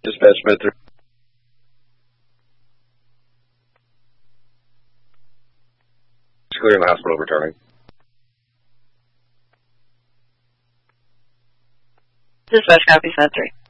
Dispatch Med 3. Clearing the hospital, returning. Dispatch copies Med 3.